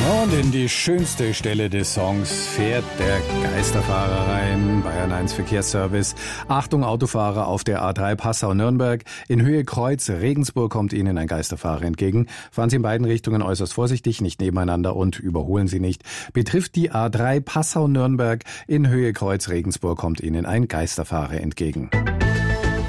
Und in die schönste Stelle des Songs fährt der Geisterfahrer rein. Bayern 1 Verkehrsservice. Achtung, Autofahrer auf der A3 Passau-Nürnberg. In Höhe Kreuz Regensburg kommt Ihnen ein Geisterfahrer entgegen. Fahren Sie in beiden Richtungen äußerst vorsichtig, nicht nebeneinander und überholen Sie nicht. Betrifft die A3 Passau-Nürnberg. In Höhe Kreuz Regensburg kommt Ihnen ein Geisterfahrer entgegen.